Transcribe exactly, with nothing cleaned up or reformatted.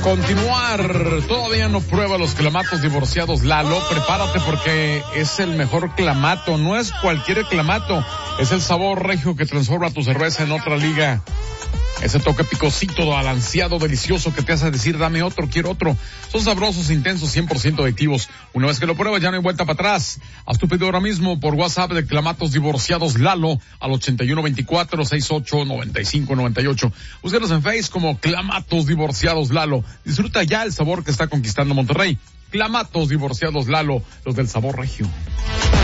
continuar, todavía no prueba los clamatos divorciados Lalo. Prepárate porque es el mejor clamato, no es cualquier clamato, es el sabor regio que transforma tu cerveza en otra liga. Ese toque picosito, balanceado, delicioso que te hace decir dame otro, quiero otro. Son sabrosos, intensos, cien por ciento adictivos. Una vez que lo pruebas ya no hay vuelta para atrás. Haz tu pedido ahora mismo por WhatsApp de Clamatos Divorciados Lalo al ochenta y uno veinticuatro sesenta y ocho noventa y cinco noventa y ocho. Búscanos en Facebook como Clamatos Divorciados Lalo. Disfruta ya el sabor que está conquistando Monterrey. Clamatos Divorciados Lalo, los del sabor regio.